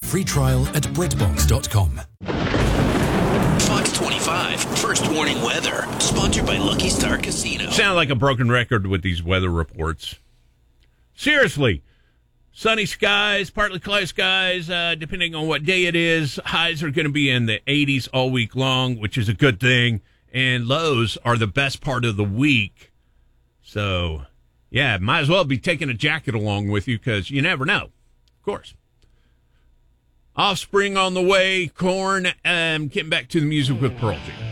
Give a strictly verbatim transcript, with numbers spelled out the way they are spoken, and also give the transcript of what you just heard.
Free trial at breadbox dot com. Fox twenty-five, First Warning Weather, sponsored by Lucky Star Casino. Sound like a broken record with these weather reports. Seriously. Sunny skies, partly cloudy skies, uh, depending on what day it is. Highs are going to be in the eighties all week long, which is a good thing. And lows are the best part of the week. So, yeah, might as well be taking a jacket along with you because you never know. Of course. Offspring on the way, Korn, um, getting back to the music with Pearl Jam.